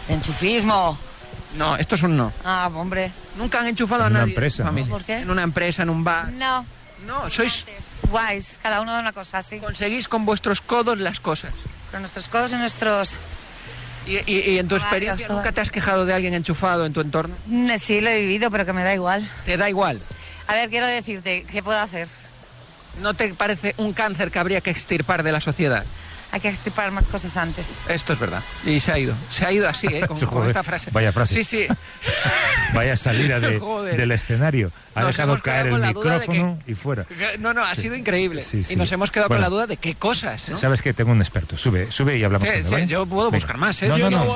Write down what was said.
Enchufismo. No, esto es un no. Ah, hombre. Nunca han enchufado a En una nadie. empresa, ¿no? familia. ¿Por qué? En una empresa, en un bar. No. No, sois... Guays, cada uno de una cosa, sí. Conseguís con vuestros codos las cosas. Con nuestros codos y nuestros... Y en tu experiencia, ¿nunca te has quejado de alguien enchufado en tu entorno? Sí, lo he vivido, pero que me da igual. ¿Te da igual? A ver, quiero decirte, ¿qué puedo hacer? ¿No te parece un cáncer que habría que extirpar de la sociedad? Hay que extirpar más cosas antes. Esto es verdad. Y se ha ido así, con Joder, esta frase. vaya frase. Sí, sí. Vaya salida Joder. del escenario. Ha Nos dejado hemos quedado caer el con la duda de micrófono y fuera. No, ha sido increíble. Sí, sí. Y nos hemos quedado con Bueno, la duda de qué cosas, ¿no? Sabes que tengo un experto. Sube y hablamos Sí, con él, sí, ¿vale? yo puedo Venga. buscar más, ¿eh? No, Yo no, no.